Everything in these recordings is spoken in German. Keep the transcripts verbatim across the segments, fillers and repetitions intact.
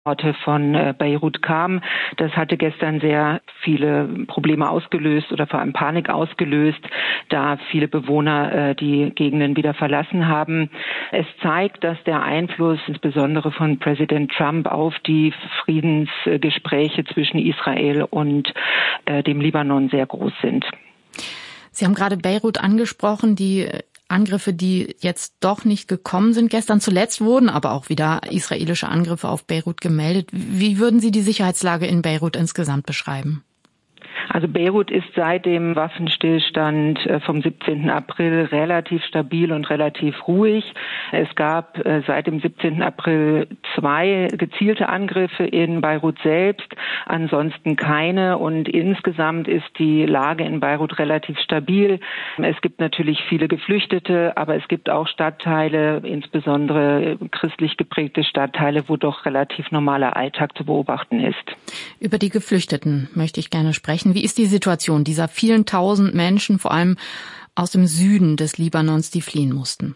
Orte von Beirut kam. Das hatte gestern sehr viele Probleme ausgelöst oder vor allem Panik ausgelöst, da viele Bewohner die Gegenden wieder verlassen haben. Es zeigt, dass der Einfluss insbesondere von Präsident Trump auf die Friedensgespräche zwischen Israel und dem Libanon sehr groß sind. Sie haben gerade Beirut angesprochen, die Angriffe, die jetzt doch nicht gekommen sind. Gestern zuletzt wurden aber auch wieder israelische Angriffe auf Beirut gemeldet. Wie würden Sie die Sicherheitslage in Beirut insgesamt beschreiben? Also Beirut ist seit dem Waffenstillstand vom siebzehnten April relativ stabil und relativ ruhig. Es gab seit dem siebzehnten April zwei gezielte Angriffe in Beirut selbst, ansonsten keine. Und insgesamt ist die Lage in Beirut relativ stabil. Es gibt natürlich viele Geflüchtete, aber es gibt auch Stadtteile, insbesondere christlich geprägte Stadtteile, wo doch relativ normaler Alltag zu beobachten ist. Über die Geflüchteten möchte ich gerne sprechen. Wie ist die Situation dieser vielen tausend Menschen, vor allem aus dem Süden des Libanons, die fliehen mussten?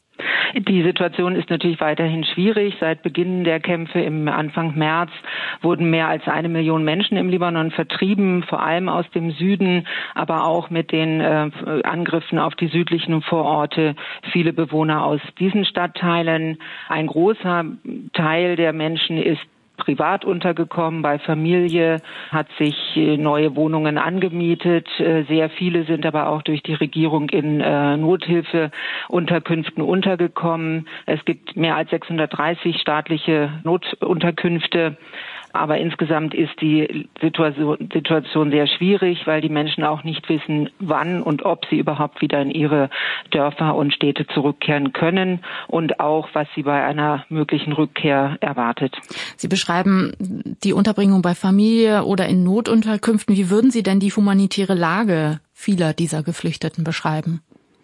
Die Situation ist natürlich weiterhin schwierig. Seit Beginn der Kämpfe im Anfang März wurden mehr als eine Million Menschen im Libanon vertrieben, vor allem aus dem Süden, aber auch mit den äh, Angriffen auf die südlichen Vororte viele Bewohner aus diesen Stadtteilen. Ein großer Teil der Menschen ist privat untergekommen, bei Familie, hat sich neue Wohnungen angemietet. Sehr viele sind aber auch durch die Regierung in äh, Nothilfeunterkünften untergekommen. Es gibt mehr als sechshundertdreißig staatliche Notunterkünfte. Aber insgesamt ist die Situation sehr schwierig, weil die Menschen auch nicht wissen, wann und ob sie überhaupt wieder in ihre Dörfer und Städte zurückkehren können und auch, was sie bei einer möglichen Rückkehr erwartet. Sie beschreiben die Unterbringung bei Familie oder in Notunterkünften. Wie würden Sie denn die humanitäre Lage vieler dieser Geflüchteten beschreiben?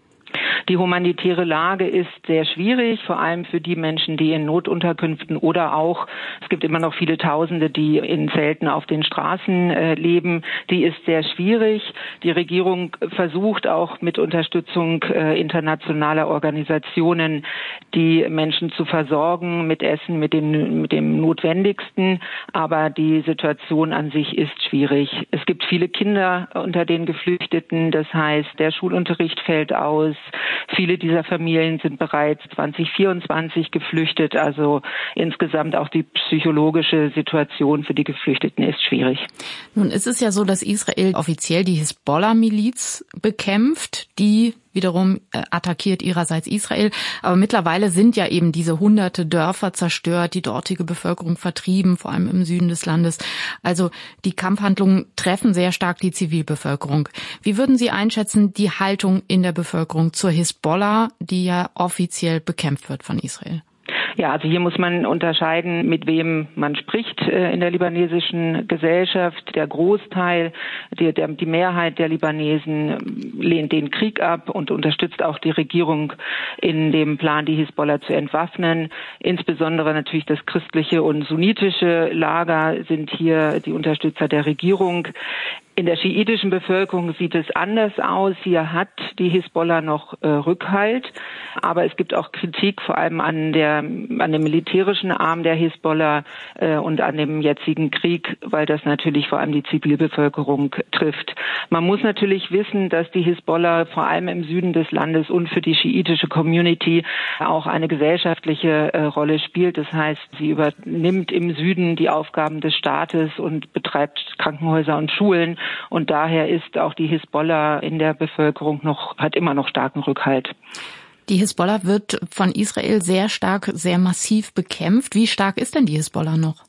Die humanitäre Lage ist sehr schwierig, vor allem für die Menschen, die in Notunterkünften oder auch, es gibt immer noch viele Tausende, die in Zelten auf den Straßen äh, leben. Die ist sehr schwierig. Die Regierung versucht auch mit Unterstützung äh, internationaler Organisationen, die Menschen zu versorgen mit Essen, mit dem, mit dem Notwendigsten. Aber die Situation an sich ist schwierig. Es gibt viele Kinder unter den Geflüchteten. Das heißt, der Schulunterricht fällt aus. Viele dieser Familien sind bereits zwanzig vierundzwanzig geflüchtet. Also insgesamt auch die psychologische Situation für die Geflüchteten ist schwierig. Nun ist es ja so, dass Israel offiziell die Hisbollah-Miliz bekämpft, die wiederum attackiert ihrerseits Israel. Aber mittlerweile sind ja eben diese hunderte Dörfer zerstört, die dortige Bevölkerung vertrieben, vor allem im Süden des Landes. Also die Kampfhandlungen treffen sehr stark die Zivilbevölkerung. Wie würden Sie einschätzen, die Haltung in der Bevölkerung zur Hisbollah, die ja offiziell bekämpft wird von Israel? Ja, also hier muss man unterscheiden, mit wem man spricht äh, in der libanesischen Gesellschaft. Der Großteil, die, der, die Mehrheit der Libanesen lehnt den Krieg ab und unterstützt auch die Regierung in dem Plan, die Hisbollah zu entwaffnen. Insbesondere natürlich das christliche und sunnitische Lager sind hier die Unterstützer der Regierung. In der schiitischen Bevölkerung sieht es anders aus. Hier hat die Hisbollah noch äh, Rückhalt, aber es gibt auch Kritik vor allem an der an dem militärischen Arm der Hisbollah äh, und an dem jetzigen Krieg, weil das natürlich vor allem die Zivilbevölkerung trifft. Man muss natürlich wissen, dass die Hisbollah vor allem im Süden des Landes und für die schiitische Community auch eine gesellschaftliche äh, Rolle spielt. Das heißt, sie übernimmt im Süden die Aufgaben des Staates und betreibt Krankenhäuser und Schulen. Und daher ist auch die Hisbollah in der Bevölkerung noch, hat immer noch starken Rückhalt. Die Hisbollah wird von Israel sehr stark, sehr massiv bekämpft. Wie stark ist denn die Hisbollah noch?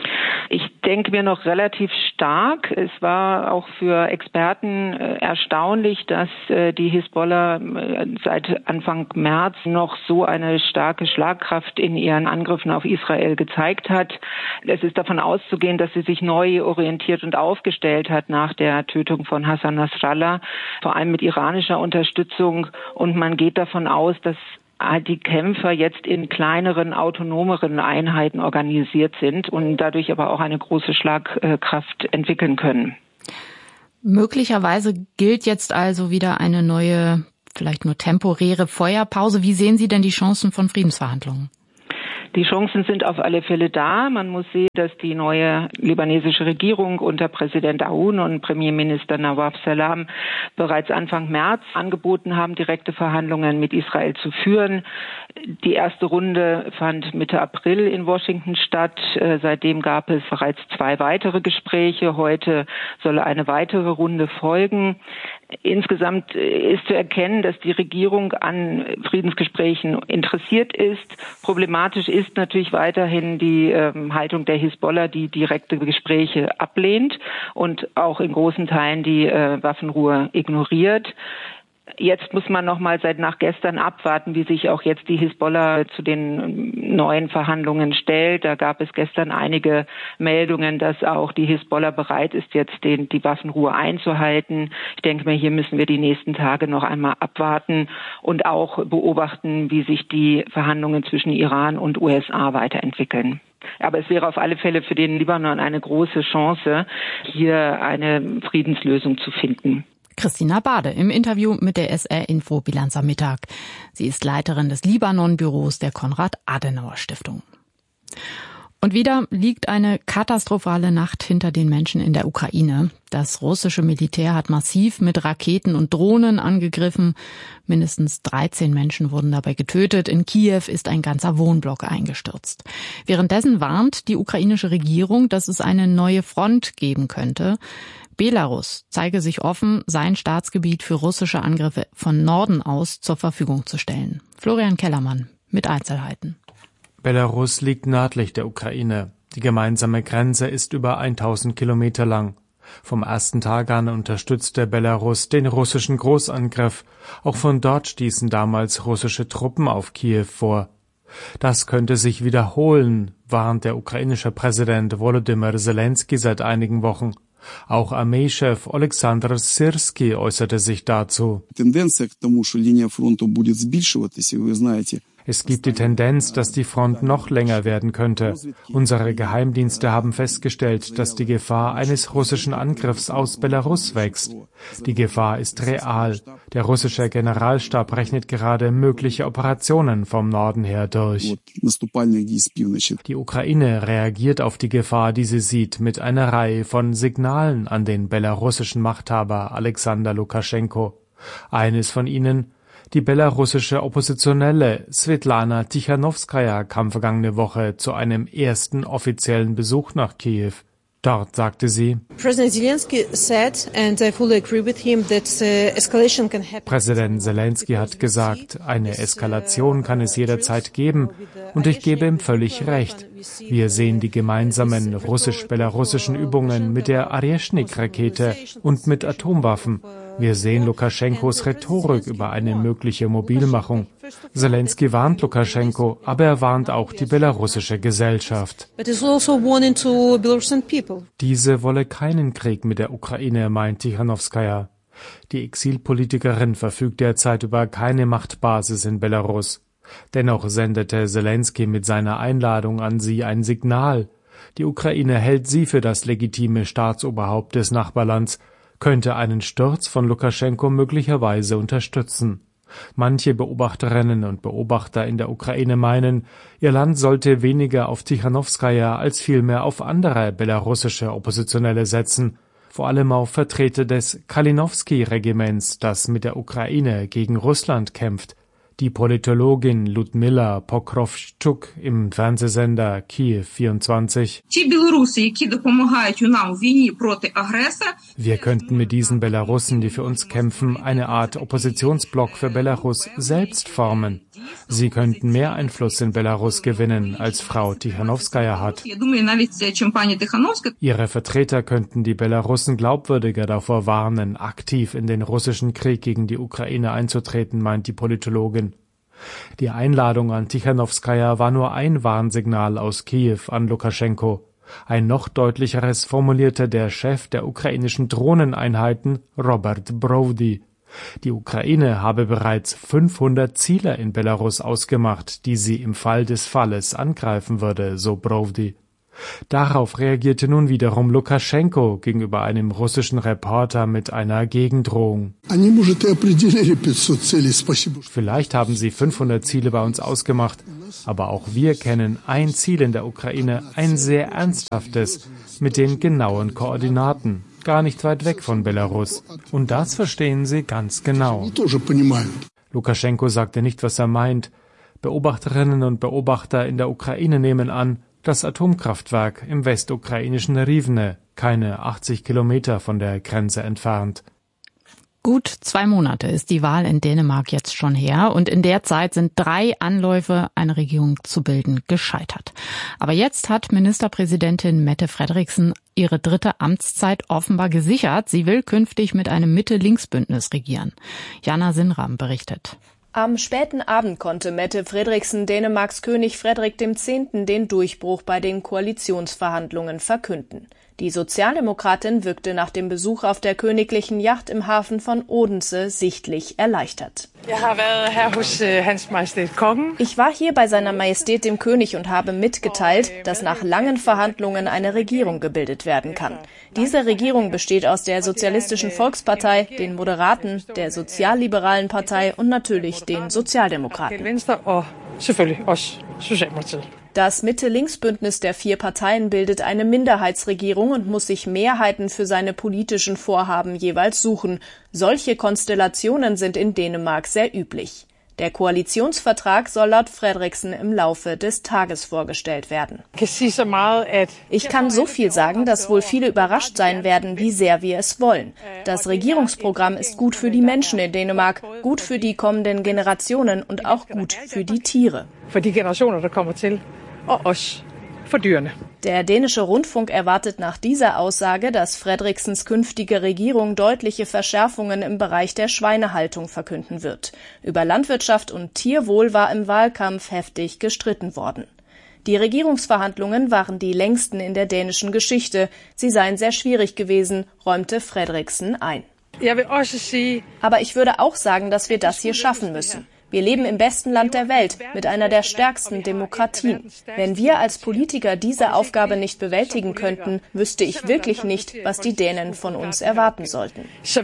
Ich denke mir noch relativ stark. Es war auch für Experten äh, erstaunlich, dass äh, die Hisbollah äh, seit Anfang März noch so eine starke Schlagkraft in ihren Angriffen auf Israel gezeigt hat. Es ist davon auszugehen, dass sie sich neu orientiert und aufgestellt hat nach der Tötung von Hassan Nasrallah, vor allem mit iranischer Unterstützung. Und man geht davon aus, dass die Kämpfer jetzt in kleineren, autonomeren Einheiten organisiert sind und dadurch aber auch eine große Schlagkraft entwickeln können. Möglicherweise gilt jetzt also wieder eine neue, vielleicht nur temporäre Feuerpause. Wie sehen Sie denn die Chancen von Friedensverhandlungen? Die Chancen sind auf alle Fälle da. Man muss sehen, dass die neue libanesische Regierung unter Präsident Aoun und Premierminister Nawaf Salam bereits Anfang März angeboten haben, direkte Verhandlungen mit Israel zu führen. Die erste Runde fand Mitte April in Washington statt. Seitdem gab es bereits zwei weitere Gespräche. Heute soll eine weitere Runde folgen. Insgesamt ist zu erkennen, dass die Regierung an Friedensgesprächen interessiert ist. Problematisch ist natürlich weiterhin die ähm, Haltung der Hisbollah, die direkte Gespräche ablehnt und auch in großen Teilen die äh, Waffenruhe ignoriert. Jetzt muss man noch mal seit nach gestern abwarten, wie sich auch jetzt die Hisbollah zu den neuen Verhandlungen stellt. Da gab es gestern einige Meldungen, dass auch die Hisbollah bereit ist, jetzt den, die Waffenruhe einzuhalten. Ich denke mal, hier müssen wir die nächsten Tage noch einmal abwarten und auch beobachten, wie sich die Verhandlungen zwischen Iran und U S A weiterentwickeln. Aber es wäre auf alle Fälle für den Libanon eine große Chance, hier eine Friedenslösung zu finden. Christina Bade im Interview mit der S R-Info Bilanz am Mittag. Sie ist Leiterin des Libanon-Büros der Konrad-Adenauer-Stiftung. Und wieder liegt eine katastrophale Nacht hinter den Menschen in der Ukraine. Das russische Militär hat massiv mit Raketen und Drohnen angegriffen. Mindestens dreizehn Menschen wurden dabei getötet. In Kiew ist ein ganzer Wohnblock eingestürzt. Währenddessen warnt die ukrainische Regierung, dass es eine neue Front geben könnte. Belarus zeige sich offen, sein Staatsgebiet für russische Angriffe von Norden aus zur Verfügung zu stellen. Florian Kellermann mit Einzelheiten. Belarus liegt nördlich der Ukraine. Die gemeinsame Grenze ist über tausend Kilometer lang. Vom ersten Tag an unterstützte Belarus den russischen Großangriff. Auch von dort stießen damals russische Truppen auf Kiew vor. Das könnte sich wiederholen, warnt der ukrainische Präsident Volodymyr Zelensky seit einigen Wochen. Auch Armeechef Oleksandr Syrski äußerte sich dazu. Es gibt die Tendenz, dass die Front noch länger werden könnte. Unsere Geheimdienste haben festgestellt, dass die Gefahr eines russischen Angriffs aus Belarus wächst. Die Gefahr ist real. Der russische Generalstab rechnet gerade mögliche Operationen vom Norden her durch. Die Ukraine reagiert auf die Gefahr, die sie sieht, mit einer Reihe von Signalen an den belarussischen Machthaber Alexander Lukaschenko. Eines von ihnen: Die belarussische Oppositionelle Svetlana Tichanowskaja kam vergangene Woche zu einem ersten offiziellen Besuch nach Kiew. Dort sagte sie, Präsident Zelensky hat gesagt, eine Eskalation kann es jederzeit geben, und ich gebe ihm völlig recht. Wir sehen die gemeinsamen russisch-belarussischen Übungen mit der Areschnik-Rakete und mit Atomwaffen. Wir sehen Lukaschenkos Rhetorik über eine mögliche Mobilmachung. Zelensky warnt Lukaschenko, aber er warnt auch die belarussische Gesellschaft. Diese wolle keinen Krieg mit der Ukraine, meint Tichanowskaja. Die Exilpolitikerin verfügt derzeit über keine Machtbasis in Belarus. Dennoch sendete Zelensky mit seiner Einladung an sie ein Signal. Die Ukraine hält sie für das legitime Staatsoberhaupt des Nachbarlands, könnte einen Sturz von Lukaschenko möglicherweise unterstützen. Manche Beobachterinnen und Beobachter in der Ukraine meinen, ihr Land sollte weniger auf Tichanowskaja als vielmehr auf andere belarussische Oppositionelle setzen, vor allem auf Vertreter des Kalinowski-Regiments, das mit der Ukraine gegen Russland kämpft. Die Politologin Ludmila Pokrovtschuk im Fernsehsender Kiew vierundzwanzig. Wir könnten mit diesen Belarussen, die für uns kämpfen, eine Art Oppositionsblock für Belarus selbst formen. Sie könnten mehr Einfluss in Belarus gewinnen, als Frau Tichanowskaja hat. Ihre Vertreter könnten die Belarussen glaubwürdiger davor warnen, aktiv in den russischen Krieg gegen die Ukraine einzutreten, meint die Politologin. Die Einladung an Tichanowskaja war nur ein Warnsignal aus Kiew an Lukaschenko. Ein noch deutlicheres formulierte der Chef der ukrainischen Drohneneinheiten, Robert Brody. Die Ukraine habe bereits fünfhundert Ziele in Belarus ausgemacht, die sie im Fall des Falles angreifen würde, so Brody. Darauf reagierte nun wiederum Lukaschenko gegenüber einem russischen Reporter mit einer Gegendrohung. Vielleicht haben sie fünfhundert Ziele bei uns ausgemacht, aber auch wir kennen ein Ziel in der Ukraine, ein sehr ernsthaftes, mit den genauen Koordinaten, gar nicht weit weg von Belarus. Und das verstehen sie ganz genau. Lukaschenko sagte nicht, was er meint. Beobachterinnen und Beobachter in der Ukraine nehmen an, das Atomkraftwerk im westukrainischen Rivne, keine achtzig Kilometer von der Grenze entfernt. Gut zwei Monate ist die Wahl in Dänemark jetzt schon her und in der Zeit sind drei Anläufe, eine Regierung zu bilden, gescheitert. Aber jetzt hat Ministerpräsidentin Mette Frederiksen ihre dritte Amtszeit offenbar gesichert. Sie will künftig mit einem Mitte-Links-Bündnis regieren. Jana Sinram berichtet. Am späten Abend konnte Mette Frederiksen Dänemarks König Frederik der Zehnte den Durchbruch bei den Koalitionsverhandlungen verkünden. Die Sozialdemokratin wirkte nach dem Besuch auf der königlichen Yacht im Hafen von Odense sichtlich erleichtert. Ich war hier bei seiner Majestät dem König und habe mitgeteilt, dass nach langen Verhandlungen eine Regierung gebildet werden kann. Diese Regierung besteht aus der Sozialistischen Volkspartei, den Moderaten, der Sozialliberalen Partei und natürlich den Sozialdemokraten. Das Mitte-Links-Bündnis der vier Parteien bildet eine Minderheitsregierung und muss sich Mehrheiten für seine politischen Vorhaben jeweils suchen. Solche Konstellationen sind in Dänemark sehr üblich. Der Koalitionsvertrag soll laut Frederiksen im Laufe des Tages vorgestellt werden. Ich kann so viel sagen, dass wohl viele überrascht sein werden, wie sehr wir es wollen. Das Regierungsprogramm ist gut für die Menschen in Dänemark, gut für die kommenden Generationen und auch gut für die Tiere. Für die Generationen, die kommen til, und uns, für Dyrene. Der dänische Rundfunk erwartet nach dieser Aussage, dass Frederiksens künftige Regierung deutliche Verschärfungen im Bereich der Schweinehaltung verkünden wird. Über Landwirtschaft und Tierwohl war im Wahlkampf heftig gestritten worden. Die Regierungsverhandlungen waren die längsten in der dänischen Geschichte. Sie seien sehr schwierig gewesen, räumte Frederiksen ein. Aber ich würde auch sagen, dass wir das hier schaffen müssen. Wir leben im besten Land der Welt, mit einer der stärksten Demokratien. Wenn wir als Politiker diese Aufgabe nicht bewältigen könnten, wüsste ich wirklich nicht, was die Dänen von uns erwarten sollten.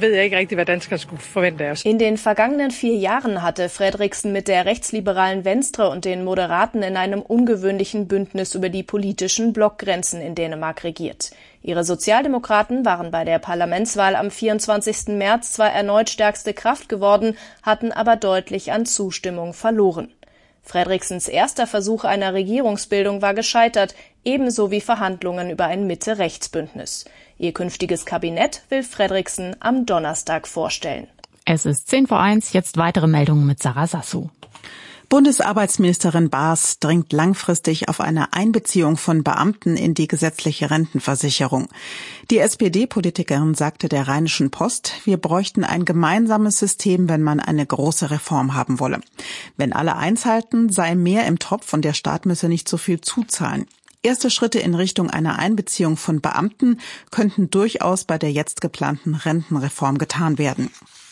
In den vergangenen vier Jahren hatte Frederiksen mit der rechtsliberalen Venstre und den Moderaten in einem ungewöhnlichen Bündnis über die politischen Blockgrenzen in Dänemark regiert. Ihre Sozialdemokraten waren bei der Parlamentswahl am vierundzwanzigsten März zwar erneut stärkste Kraft geworden, hatten aber deutlich an Zustimmung verloren. Frederiksens erster Versuch einer Regierungsbildung war gescheitert, ebenso wie Verhandlungen über ein Mitte-Rechts-Bündnis. Ihr künftiges Kabinett will Frederiksen am Donnerstag vorstellen. Es ist zehn vor eins, jetzt weitere Meldungen mit Sarah Sassou. Bundesarbeitsministerin Baas dringt langfristig auf eine Einbeziehung von Beamten in die gesetzliche Rentenversicherung. Die S P D-Politikerin sagte der Rheinischen Post, wir bräuchten ein gemeinsames System, wenn man eine große Reform haben wolle. Wenn alle eins halten, sei mehr im Topf und der Staat müsse nicht so viel zuzahlen. Erste Schritte in Richtung einer Einbeziehung von Beamten könnten durchaus bei der jetzt geplanten Rentenreform getan werden.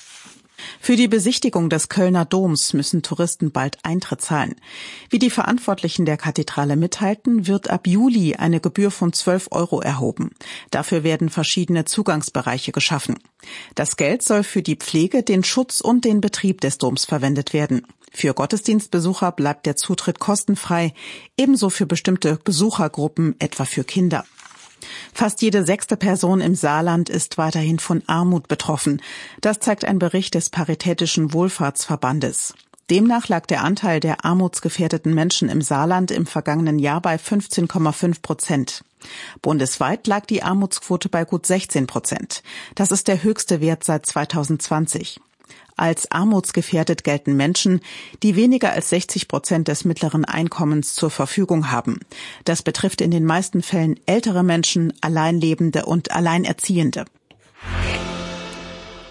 Für die Besichtigung des Kölner Doms müssen Touristen bald Eintritt zahlen. Wie die Verantwortlichen der Kathedrale mitteilten, wird ab Juli eine Gebühr von zwölf Euro erhoben. Dafür werden verschiedene Zugangsbereiche geschaffen. Das Geld soll für die Pflege, den Schutz und den Betrieb des Doms verwendet werden. Für Gottesdienstbesucher bleibt der Zutritt kostenfrei, ebenso für bestimmte Besuchergruppen, etwa für Kinder. Fast jede sechste Person im Saarland ist weiterhin von Armut betroffen. Das zeigt ein Bericht des Paritätischen Wohlfahrtsverbandes. Demnach lag der Anteil der armutsgefährdeten Menschen im Saarland im vergangenen Jahr bei fünfzehn Komma fünf Prozent. Bundesweit lag die Armutsquote bei gut sechzehn Prozent. Das ist der höchste Wert seit zweitausendzwanzig. Als armutsgefährdet gelten Menschen, die weniger als sechzig Prozent des mittleren Einkommens zur Verfügung haben. Das betrifft in den meisten Fällen ältere Menschen, Alleinlebende und Alleinerziehende.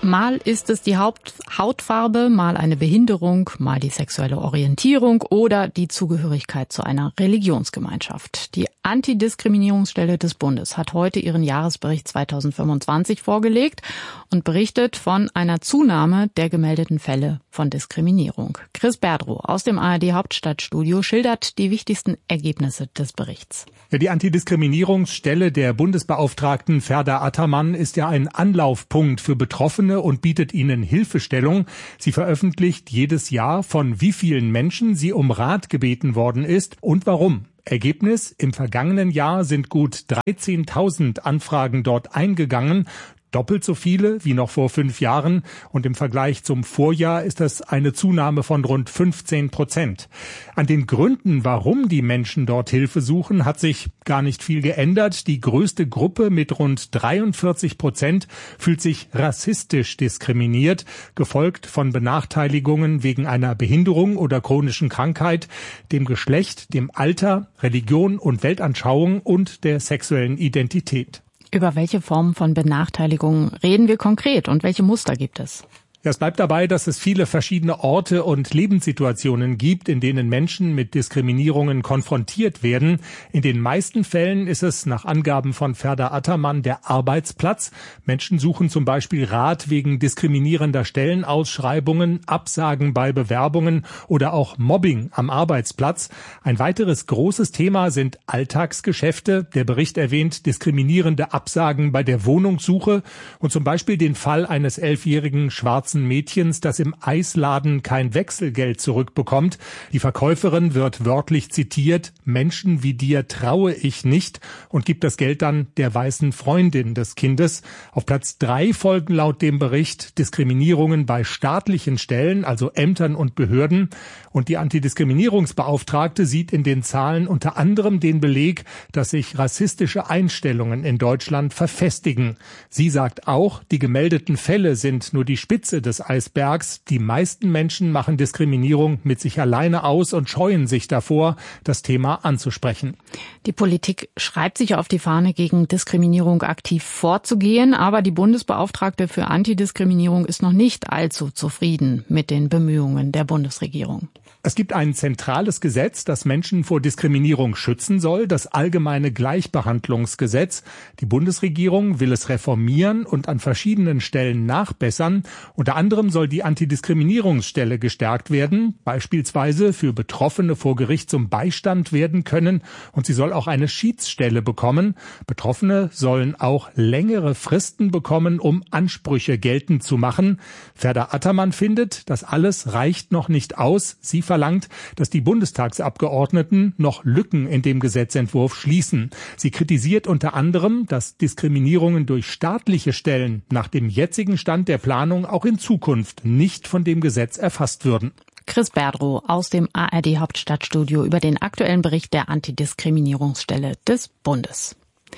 Mal ist es die Haupt- Hautfarbe, mal eine Behinderung, mal die sexuelle Orientierung oder die Zugehörigkeit zu einer Religionsgemeinschaft. Die Antidiskriminierungsstelle des Bundes hat heute ihren Jahresbericht zweitausendfünfundzwanzig vorgelegt und berichtet von einer Zunahme der gemeldeten Fälle von Diskriminierung. Chris Berdrow aus dem A R D Hauptstadtstudio schildert die wichtigsten Ergebnisse des Berichts. Ja, die Antidiskriminierungsstelle der Bundesbeauftragten Ferda Ataman ist ja ein Anlaufpunkt für Betroffene und bietet ihnen Hilfestellung. Sie veröffentlicht jedes Jahr, von wie vielen Menschen sie um Rat gebeten worden ist und warum. Ergebnis: Im vergangenen Jahr sind gut dreizehntausend Anfragen dort eingegangen. Doppelt so viele wie noch vor fünf Jahren und im Vergleich zum Vorjahr ist das eine Zunahme von rund fünfzehn Prozent. An den Gründen, warum die Menschen dort Hilfe suchen, hat sich gar nicht viel geändert. Die größte Gruppe mit rund dreiundvierzig Prozent fühlt sich rassistisch diskriminiert, gefolgt von Benachteiligungen wegen einer Behinderung oder chronischen Krankheit, dem Geschlecht, dem Alter, Religion und Weltanschauung und der sexuellen Identität. Über welche Formen von Benachteiligung reden wir konkret und welche Muster gibt es? Ja, es bleibt dabei, dass es viele verschiedene Orte und Lebenssituationen gibt, in denen Menschen mit Diskriminierungen konfrontiert werden. In den meisten Fällen ist es nach Angaben von Ferda Ataman der Arbeitsplatz. Menschen suchen zum Beispiel Rat wegen diskriminierender Stellenausschreibungen, Absagen bei Bewerbungen oder auch Mobbing am Arbeitsplatz. Ein weiteres großes Thema sind Alltagsgeschäfte. Der Bericht erwähnt diskriminierende Absagen bei der Wohnungssuche und zum Beispiel den Fall eines elfjährigen schwarzen Mädchens, das im Eisladen kein Wechselgeld zurückbekommt. Die Verkäuferin wird wörtlich zitiert: Menschen wie dir traue ich nicht, und gibt das Geld dann der weißen Freundin des Kindes. Auf Platz drei folgen laut dem Bericht Diskriminierungen bei staatlichen Stellen, also Ämtern und Behörden. Und die Antidiskriminierungsbeauftragte sieht in den Zahlen unter anderem den Beleg, dass sich rassistische Einstellungen in Deutschland verfestigen. Sie sagt auch, die gemeldeten Fälle sind nur die Spitze des Eisbergs. Die meisten Menschen machen Diskriminierung mit sich alleine aus und scheuen sich davor, das Thema anzusprechen. Die Politik schreibt sich auf die Fahne, gegen Diskriminierung aktiv vorzugehen, aber die Bundesbeauftragte für Antidiskriminierung ist noch nicht allzu zufrieden mit den Bemühungen der Bundesregierung. Es gibt ein zentrales Gesetz, das Menschen vor Diskriminierung schützen soll, das Allgemeine Gleichbehandlungsgesetz. Die Bundesregierung will es reformieren und an verschiedenen Stellen nachbessern. Unter anderem soll die Antidiskriminierungsstelle gestärkt werden, beispielsweise für Betroffene vor Gericht zum Beistand werden können, und sie soll auch eine Schiedsstelle bekommen. Betroffene sollen auch längere Fristen bekommen, um Ansprüche geltend zu machen. Ferda Ataman findet, das alles reicht noch nicht aus. Sie verlangt, dass die Bundestagsabgeordneten noch Lücken in dem Gesetzentwurf schließen. Sie kritisiert unter anderem, dass Diskriminierungen durch staatliche Stellen nach dem jetzigen Stand der Planung auch in Zukunft nicht von dem Gesetz erfasst würden. Chris Berdrow aus dem A R D Hauptstadtstudio über den aktuellen Bericht der Antidiskriminierungsstelle des Bundes.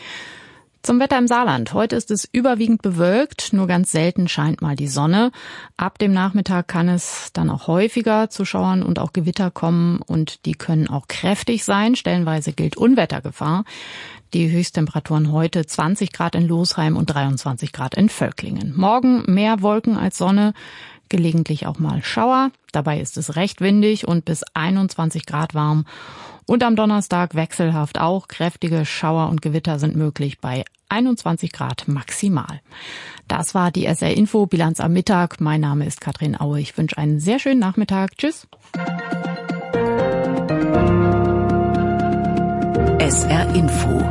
Zum Wetter im Saarland. Heute ist es überwiegend bewölkt, nur ganz selten scheint mal die Sonne. Ab dem Nachmittag kann es dann auch häufiger zu Schauern und auch Gewitter kommen und die können auch kräftig sein. Stellenweise gilt Unwettergefahr. Die Höchsttemperaturen heute zwanzig Grad in Losheim und dreiundzwanzig Grad in Völklingen. Morgen mehr Wolken als Sonne, gelegentlich auch mal Schauer. Dabei ist es recht windig und bis einundzwanzig Grad warm. Und am Donnerstag wechselhaft auch. Kräftige Schauer und Gewitter sind möglich bei einundzwanzig Grad maximal. Das war die S R Info Bilanz am Mittag. Mein Name ist Katrin Aue. Ich wünsche einen sehr schönen Nachmittag. Tschüss. S R Info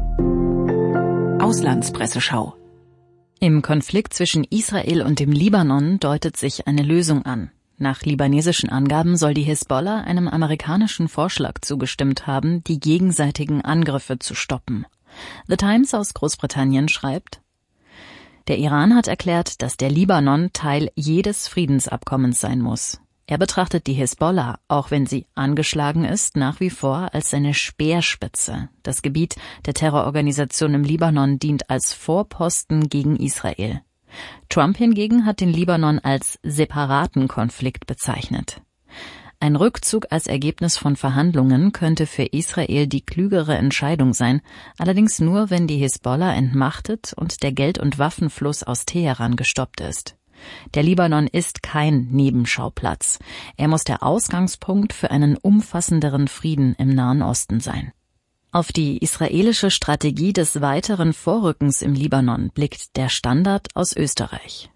Auslandspresseschau. Im Konflikt zwischen Israel und dem Libanon deutet sich eine Lösung an. Nach libanesischen Angaben soll die Hisbollah einem amerikanischen Vorschlag zugestimmt haben, die gegenseitigen Angriffe zu stoppen. The Times aus Großbritannien schreibt: Der Iran hat erklärt, dass der Libanon Teil jedes Friedensabkommens sein muss. Er betrachtet die Hisbollah, auch wenn sie angeschlagen ist, nach wie vor als seine Speerspitze. Das Gebiet der Terrororganisation im Libanon dient als Vorposten gegen Israel. Trump hingegen hat den Libanon als separaten Konflikt bezeichnet. Ein Rückzug als Ergebnis von Verhandlungen könnte für Israel die klügere Entscheidung sein, allerdings nur, wenn die Hisbollah entmachtet und der Geld- und Waffenfluss aus Teheran gestoppt ist. Der Libanon ist kein Nebenschauplatz. Er muss der Ausgangspunkt für einen umfassenderen Frieden im Nahen Osten sein. Auf die israelische Strategie des weiteren Vorrückens im Libanon blickt der Standard aus Österreich.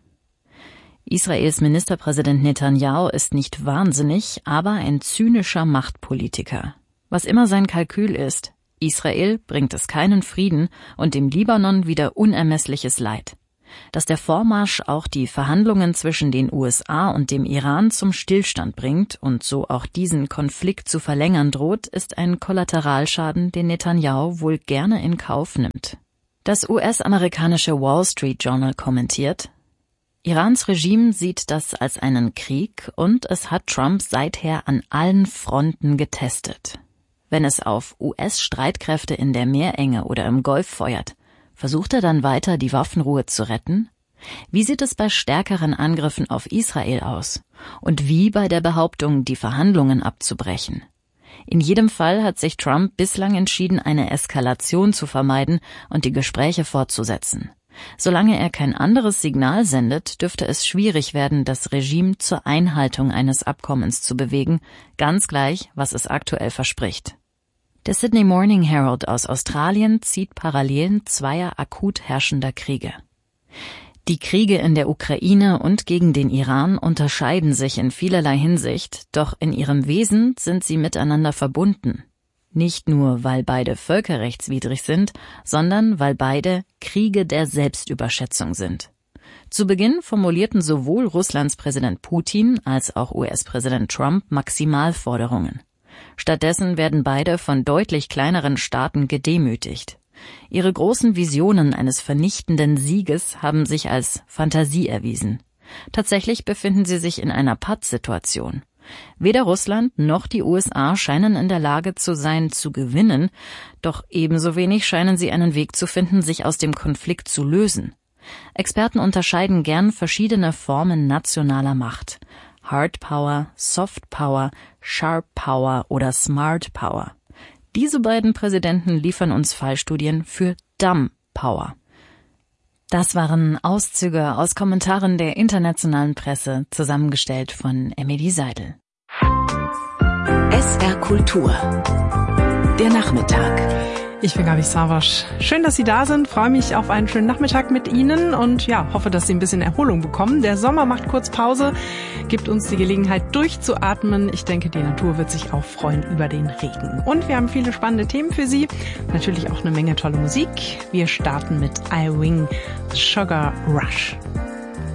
Israels Ministerpräsident Netanyahu ist nicht wahnsinnig, aber ein zynischer Machtpolitiker. Was immer sein Kalkül ist, Israel bringt es keinen Frieden und dem Libanon wieder unermessliches Leid. Dass der Vormarsch auch die Verhandlungen zwischen den U S A und dem Iran zum Stillstand bringt und so auch diesen Konflikt zu verlängern droht, ist ein Kollateralschaden, den Netanyahu wohl gerne in Kauf nimmt. Das U S-amerikanische Wall Street Journal kommentiert: Irans Regime sieht das als einen Krieg und es hat Trump seither an allen Fronten getestet. Wenn es auf U S-Streitkräfte in der Meerenge oder im Golf feuert, versucht er dann weiter, die Waffenruhe zu retten? Wie sieht es bei stärkeren Angriffen auf Israel aus? Und wie bei der Behauptung, die Verhandlungen abzubrechen? In jedem Fall hat sich Trump bislang entschieden, eine Eskalation zu vermeiden und die Gespräche fortzusetzen. Solange er kein anderes Signal sendet, dürfte es schwierig werden, das Regime zur Einhaltung eines Abkommens zu bewegen, ganz gleich, was es aktuell verspricht. Der Sydney Morning Herald aus Australien zieht Parallelen zweier akut herrschender Kriege. Die Kriege in der Ukraine und gegen den Iran unterscheiden sich in vielerlei Hinsicht, doch in ihrem Wesen sind sie miteinander verbunden. Nicht nur, weil beide völkerrechtswidrig sind, sondern weil beide Kriege der Selbstüberschätzung sind. Zu Beginn formulierten sowohl Russlands Präsident Putin als auch U S-Präsident Trump Maximalforderungen. Stattdessen werden beide von deutlich kleineren Staaten gedemütigt. Ihre großen Visionen eines vernichtenden Sieges haben sich als Fantasie erwiesen. Tatsächlich befinden sie sich in einer Pattsituation. Weder Russland noch die U S A scheinen in der Lage zu sein, zu gewinnen, doch ebenso wenig scheinen sie einen Weg zu finden, sich aus dem Konflikt zu lösen. Experten unterscheiden gern verschiedene Formen nationaler Macht: Hard Power, Soft Power, Sharp Power oder Smart Power. Diese beiden Präsidenten liefern uns Fallstudien für Dumb Power. Das waren Auszüge aus Kommentaren der internationalen Presse, zusammengestellt von Emily Seidel. S R Kultur. Der Nachmittag. Ich bin Gabi Savasch. Schön, dass Sie da sind. Freue mich auf einen schönen Nachmittag mit Ihnen und ja, hoffe, dass Sie ein bisschen Erholung bekommen. Der Sommer macht kurz Pause, gibt uns die Gelegenheit durchzuatmen. Ich denke, die Natur wird sich auch freuen über den Regen. Und wir haben viele spannende Themen für Sie. Natürlich auch eine Menge tolle Musik. Wir starten mit I Wing, Sugar Rush.